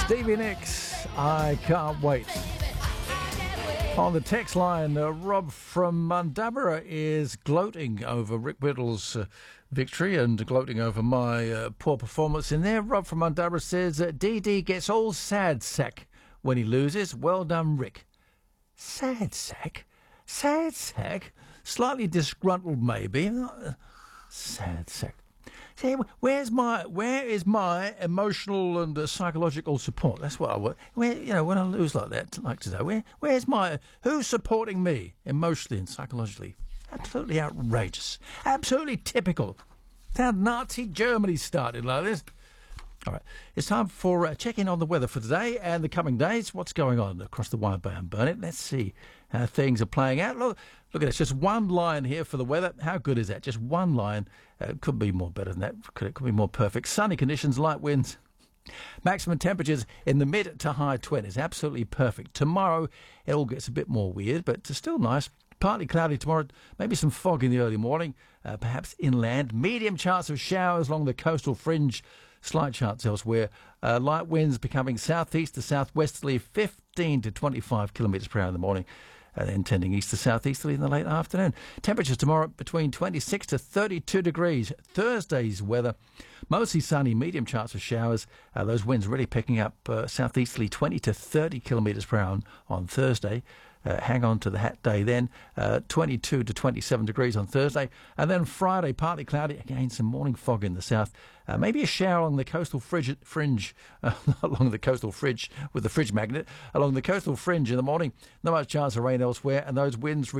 Stevie Nicks, I can't wait. On the text line, Rob from Mundubbera is gloating over Rick Whittle's victory and gloating over my poor performance in there. Rob from Mundubbera says, DD gets all sad sack when he loses. Well done, Rick. Sad sack? Sad sack? Slightly disgruntled, maybe. Sad sack. See, where is my emotional and psychological support? That's what I want. When I lose like that, like today, who's supporting me emotionally and psychologically? Absolutely outrageous. Absolutely typical. How Nazi Germany started like this. All right, it's time for check-in on the weather for today and the coming days. What's going on across the Wide Bay and Burnett? Let's see how things are playing out. Look at this, just one line here for the weather. How good is that? Just one line. Could be more better than that. Could be more perfect. Sunny conditions, light winds. Maximum temperatures in the mid to high 20s. Absolutely perfect. Tomorrow, it all gets a bit more weird, but still nice. Partly cloudy tomorrow, maybe some fog in the early morning, perhaps inland. Medium chance of showers along the coastal fringe. Slight chance elsewhere. Light winds becoming southeast to southwesterly, 15 to 25 kilometres per hour in the morning, and then tending east to southeasterly in the late afternoon. Temperatures tomorrow between 26 to 32 degrees. Thursday's weather, mostly sunny, medium chance of showers. Those winds really picking up southeasterly, 20 to 30 kilometres per hour on Thursday. Hang on to the hat day then, 22 to 27 degrees on Thursday. And then Friday, partly cloudy, again some morning fog in the south. Maybe a shower along the coastal fringe, along the coastal fringe with the fridge magnet, along the coastal fringe in the morning. Not much chance of rain elsewhere, and those winds